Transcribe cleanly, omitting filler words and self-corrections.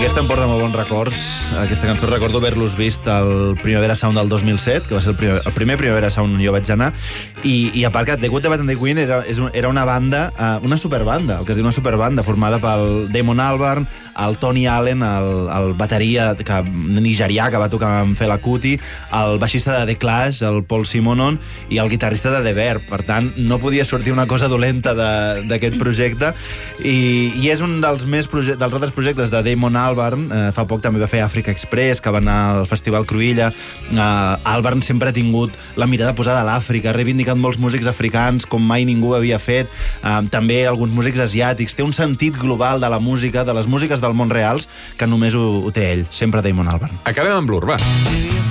aquesta em porta molt bons records. Aquesta cançó recordo haver-los vist al Primavera Sound del 2007, que va ser el primer Primavera Sound on jo vaig anar, i a part que The Good, The Bad and The Queen era una banda, una superbanda, el que es diu una superbanda, formada pel Damon Albarn, el Tony Allen, el bateria nigerià que va tocar amb Fela Kuti, el baixista de The Clash, el Paul Simonon, i el guitarrista de The Verb. Per tant, no podia sortir una cosa dolenta d'aquest projecte, i és un dels altres projectes de Damon Albarn. Fa poc també va fer Africa Express, que va anar al Festival Cruïlla. Albarn sempre ha tingut la mirada posada a l'Àfrica, ha reivindicat molts músics africans com mai ningú havia fet, també alguns músics asiàtics. Té un sentit global de la música, de les músiques del món reals, que només ho té ell, sempre Damon Albarn. Acabem amb l'Ur, va.